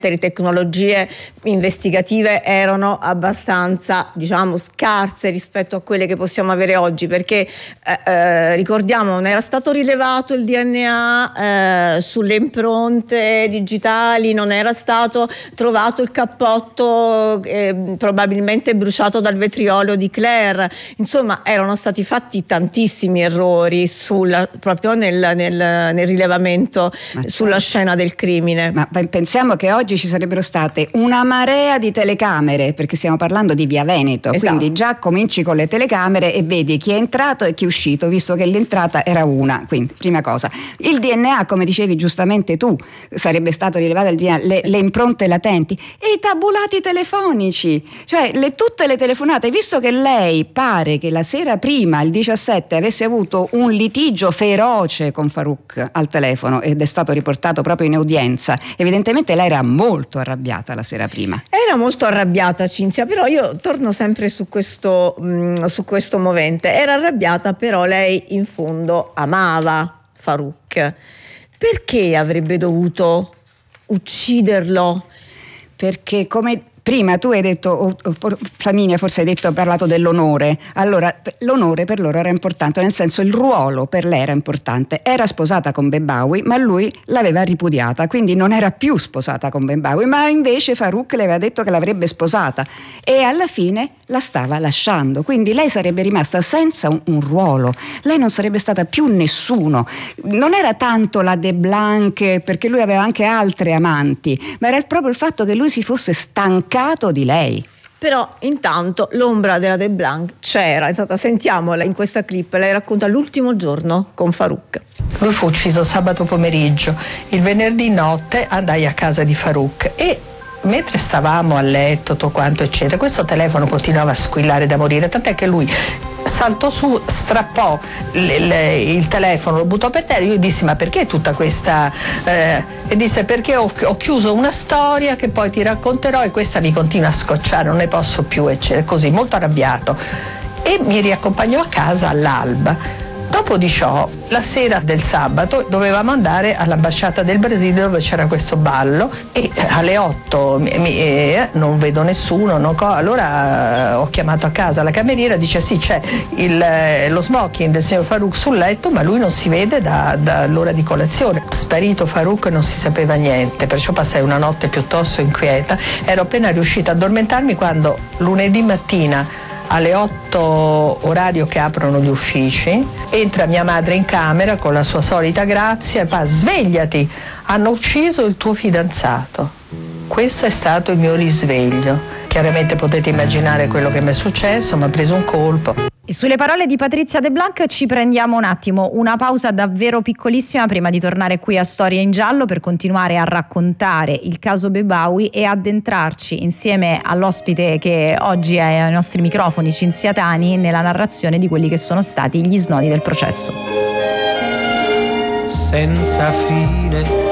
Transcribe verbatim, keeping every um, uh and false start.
le tecnologie investigative erano abbastanza, diciamo, scarse rispetto a quelle che possiamo avere oggi, perché eh, eh, ricordiamo, non era stato rilevato il D N A eh, sulle impronte digitali, non era stato trovato il cappotto eh, probabilmente bruciato dal vetriolo di Claire, insomma erano stati fatti tantissimi errori sul, proprio nel, nel, nel rilevamento ma sulla certo. scena del crimine. Ma pensiamo che oggi ci sarebbero state una marea di telecamere, perché stiamo parlando di Via Veneto, esatto. Quindi già cominci con le telecamere e vedi chi è entrato e chi è uscito, visto che l'entrata era una. Quindi prima cosa, il D N A, come dicevi giustamente tu, sarebbe stato rilevato il D N A, le, le impronte latenti e i tabulati telefonici, cioè le, tutte le telefonate, visto che lei pare che la sera prima, il diciassette, avesse avuto un litigio feroce con Farouk al telefono ed è stato riportato proprio in udienza, evidentemente lei era molto arrabbiata la sera prima. Era molto arrabbiata Cinzia, però io torno sempre su questo, mh, su questo movente. Era arrabbiata, però lei in fondo amava Farouk. Perché avrebbe dovuto ucciderlo? Perché come prima tu hai detto, oh, for, Flaminia forse hai detto, hai parlato dell'onore. Allora, l'onore per loro era importante, nel senso il ruolo per lei era importante. Era sposata con Bebawi, ma lui l'aveva ripudiata, quindi non era più sposata con Bebawi, ma invece Farouk le aveva detto che l'avrebbe sposata e alla fine la stava lasciando, quindi lei sarebbe rimasta senza un, un ruolo, lei non sarebbe stata più nessuno. Non era tanto la De Blanc, perché lui aveva anche altre amanti, ma era proprio il fatto che lui si fosse stancato di lei. Però intanto l'ombra della De Blanc c'era, infatti sentiamola in questa clip, lei racconta l'ultimo giorno con Farouk. Lui fu ucciso sabato pomeriggio, il venerdì notte andai a casa di Farouk e mentre stavamo a letto, tutto quanto eccetera, questo telefono continuava a squillare da morire, tant'è che lui saltò su, strappò l- l- il telefono, lo buttò per terra. Io dissi: ma perché tutta questa eh, e disse: perché ho, ho chiuso una storia che poi ti racconterò e questa mi continua a scocciare, non ne posso più, eccetera, così molto arrabbiato, e mi riaccompagnò a casa all'alba. Dopo di ciò, la sera del sabato dovevamo andare all'ambasciata del Brasile dove c'era questo ballo e alle otto mi, eh, non vedo nessuno, no? Allora eh, ho chiamato a casa la cameriera, dice: sì, c'è il, eh, lo smoking del signor Farouk sul letto, ma lui non si vede da, dall'ora di colazione. Sparito Farouk, non si sapeva niente, perciò passai una notte piuttosto inquieta. Ero appena riuscita ad addormentarmi quando lunedì mattina alle otto, orario che aprono gli uffici, entra mia madre in camera con la sua solita grazia e fa: svegliati, hanno ucciso il tuo fidanzato. Questo è stato il mio risveglio. Chiaramente potete immaginare quello che mi è successo, mi ha preso un colpo. E sulle parole di Patrizia De Blanc ci prendiamo un attimo, una pausa davvero piccolissima prima di tornare qui a Storia in Giallo per continuare a raccontare il caso Bebawi e addentrarci insieme all'ospite che oggi è ai nostri microfoni, Cinzia Tani, nella narrazione di quelli che sono stati gli snodi del processo. Senza fine